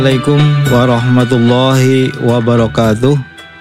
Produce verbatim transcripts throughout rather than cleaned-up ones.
Assalamualaikum warahmatullahi wabarakatuh.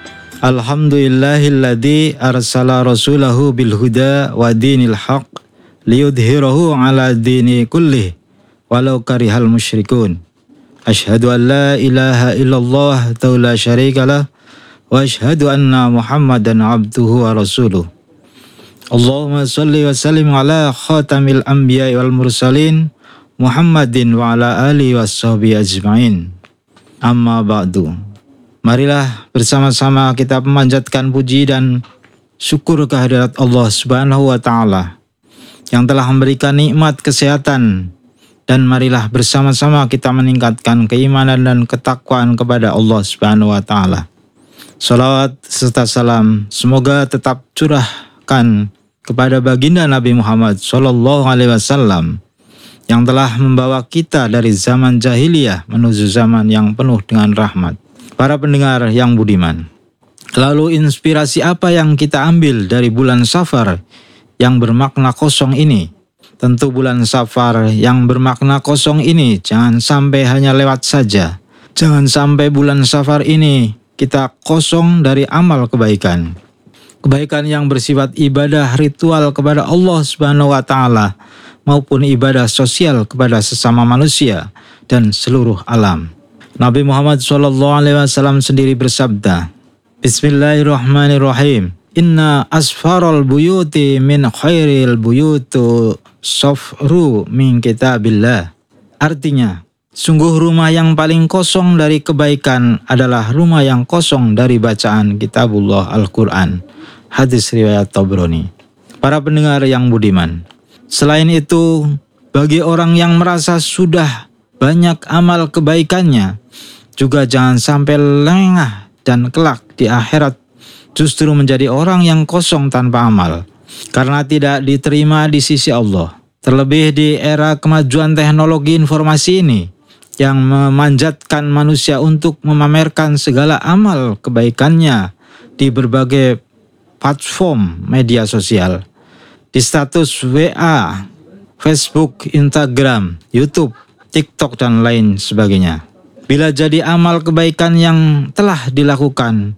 Alhamdulillahilladzi arsala rasulahu bil huda wa dinil haq liyudhhirahu ala dini kullih walau karihal musyrikun. Asyhadu an la ilaha illallah wa la syarikalah wa asyhadu anna Muhammadan abduhu wa rasuluh. Allahumma shalli wa sallim ala khatamil anbiya'i wal mursalin Muhammadin wa ala alihi washabihi ajma'in. Amma ba'du. Marilah bersama-sama kita memanjatkan puji dan syukur kehadirat Allah Subhanahu wa taala yang telah memberikan nikmat kesehatan, dan marilah bersama-sama kita meningkatkan keimanan dan ketakwaan kepada Allah Subhanahu wa taala. Salawat serta salam semoga tetap curahkan kepada baginda Nabi Muhammad sallallahu alaihi wasallam yang telah membawa kita dari zaman jahiliyah menuju zaman yang penuh dengan rahmat. Para pendengar yang budiman, lalu inspirasi apa yang kita ambil dari bulan Safar yang bermakna kosong ini? Tentu bulan Safar yang bermakna kosong ini jangan sampai hanya lewat saja. Jangan sampai bulan Safar ini kita kosong dari amal kebaikan. Kebaikan yang bersifat ibadah ritual kepada Allah Subhanahu wa taala maupun ibadah sosial kepada sesama manusia dan seluruh alam. Nabi Muhammad shallallahu alaihi wasallam sendiri bersabda, Bismillahirrahmanirrahim. Inna asfarul buyuti min khairil buyutu safru min kitabillah. Artinya, sungguh rumah yang paling kosong dari kebaikan adalah rumah yang kosong dari bacaan kitabullah Al-Quran. Hadis riwayat Tabrani. Para pendengar yang budiman, selain itu, bagi orang yang merasa sudah banyak amal kebaikannya, juga jangan sampai lengah dan kelak di akhirat justru menjadi orang yang kosong tanpa amal, karena tidak diterima di sisi Allah. Terlebih di era kemajuan teknologi informasi ini, yang memanjatkan manusia untuk memamerkan segala amal kebaikannya di berbagai platform media sosial, di status W A, Facebook, Instagram, YouTube, TikTok, dan lain sebagainya. Bila jadi amal kebaikan yang telah dilakukan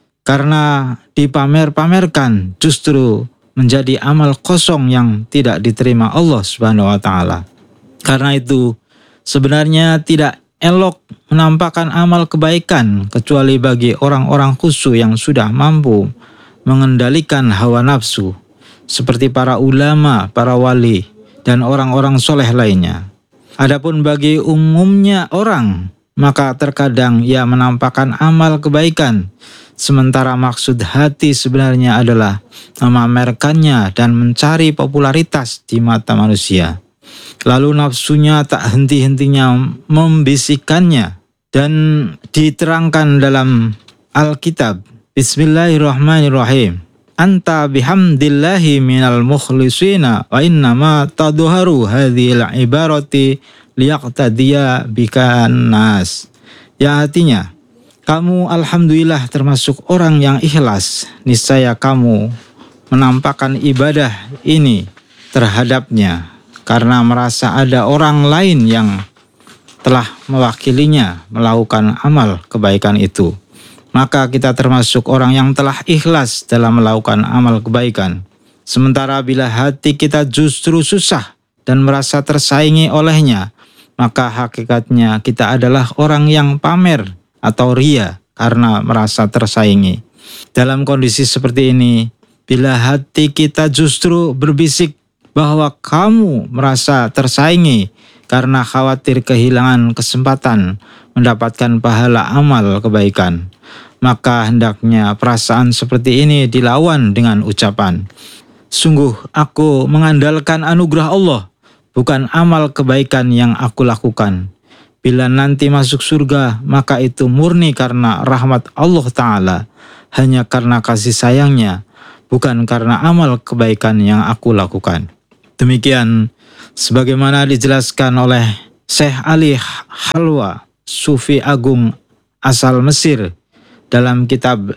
karena dipamer-pamerkan, justru menjadi amal kosong yang tidak diterima Allah Subhanahu wa taala. Karena itu, sebenarnya tidak elok menampakkan amal kebaikan kecuali bagi orang-orang khusyuk yang sudah mampu mengendalikan hawa nafsu, seperti para ulama, para wali, dan orang-orang soleh lainnya. Adapun bagi umumnya orang, maka terkadang ia menampakkan amal kebaikan, sementara maksud hati sebenarnya adalah memamerkannya dan mencari popularitas di mata manusia. Lalu nafsunya tak henti-hentinya membisikkannya, dan diterangkan dalam Alkitab, Bismillahirrahmanirrahim. Anta bihamdillahi minal mukhlisina wa innama taduharu hadhil ibarati liyaqtadiya bikan nas. Ya, artinya, kamu alhamdulillah termasuk orang yang ikhlas. Niscaya kamu menampakkan ibadah ini terhadapnya karena merasa ada orang lain yang telah mewakilinya melakukan amal kebaikan itu. Maka kita termasuk orang yang telah ikhlas dalam melakukan amal kebaikan. Sementara bila hati kita justru susah dan merasa tersaingi olehnya, maka hakikatnya kita adalah orang yang pamer atau ria karena merasa tersaingi. Dalam kondisi seperti ini, bila hati kita justru berbisik bahwa kamu merasa tersaingi karena khawatir kehilangan kesempatan mendapatkan pahala amal kebaikan, maka hendaknya perasaan seperti ini dilawan dengan ucapan, sungguh aku mengandalkan anugerah Allah, bukan amal kebaikan yang aku lakukan. Bila nanti masuk surga, maka itu murni karena rahmat Allah Ta'ala, hanya karena kasih sayangnya, bukan karena amal kebaikan yang aku lakukan. Demikian sebagaimana dijelaskan oleh Syekh Ali Halwa, Sufi Agung asal Mesir, dalam kitab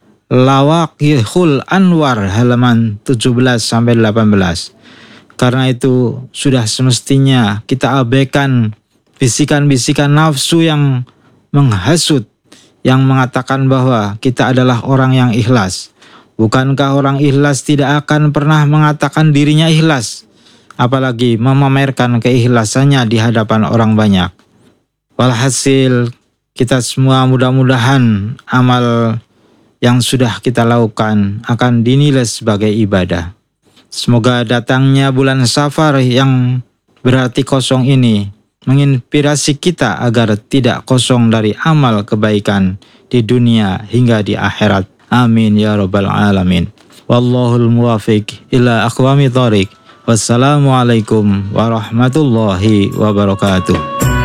Lawaqihul Anwar halaman tujuh belas sampai delapan belas. Karena itu sudah semestinya kita abaikan bisikan-bisikan nafsu yang menghasut yang mengatakan bahwa kita adalah orang yang ikhlas. Bukankah orang ikhlas tidak akan pernah mengatakan dirinya ikhlas, apalagi memamerkan keikhlasannya di hadapan orang banyak. Walhasil, kita semua mudah-mudahan amal yang sudah kita lakukan akan dinilai sebagai ibadah. Semoga datangnya bulan Safar yang berarti kosong ini menginspirasi kita agar tidak kosong dari amal kebaikan di dunia hingga di akhirat. Amin ya rabbal alamin. Wallahul muwafiq ila aqwamit thoriq. Wassalamualaikum warahmatullahi wabarakatuh.